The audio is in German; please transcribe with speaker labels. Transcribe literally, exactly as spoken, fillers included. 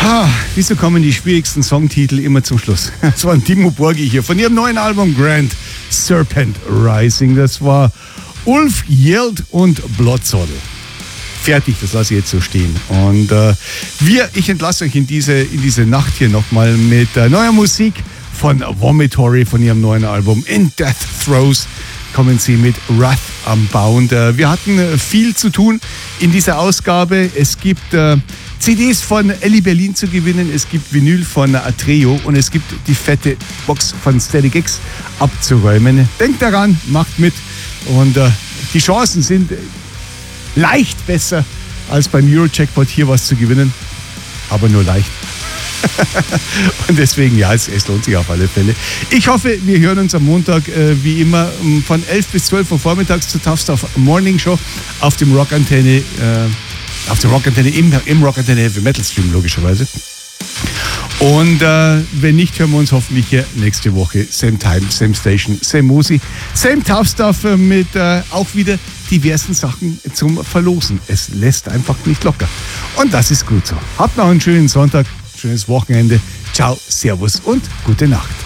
Speaker 1: Ah, wieso kommen die schwierigsten Songtitel immer zum Schluss? Das war ein Dimmu Borgir hier von ihrem neuen Album Grand Serpent Rising. Das war Ulf Hjelt und Bloodsoul. Fertig, das lasse ich jetzt so stehen. Und äh, wir, ich entlasse euch in diese, in diese Nacht hier nochmal mit äh, neuer Musik von Vomitory, von ihrem neuen Album In Death Throes. Kommen sie mit Wrath Unbound. Äh, wir hatten äh, viel zu tun in dieser Ausgabe. Es gibt äh, C Ds von Elli Berlin zu gewinnen, es gibt Vinyl von Atreo und es gibt die fette Box von Static X abzuräumen. Denkt daran, macht mit und äh, die Chancen sind leicht besser als beim Euro-Jackpot hier was zu gewinnen, aber nur leicht. Und deswegen, ja, es, es lohnt sich auf alle Fälle. Ich hoffe, wir hören uns am Montag äh, wie immer von elf bis zwölf Uhr vormittags zur Tough Stuff Morning Show auf dem Rockantenne, äh, auf der Rockantenne, im, im Rockantenne Heavy Metal Stream logischerweise. Und äh, wenn nicht, hören wir uns hoffentlich hier nächste Woche. Same Time, Same Station, Same Musi, Same Tough Stuff mit äh, auch wieder diversen Sachen zum Verlosen. Es lässt einfach nicht locker. Und das ist gut so. Habt noch einen schönen Sonntag, schönes Wochenende. Ciao, Servus und gute Nacht.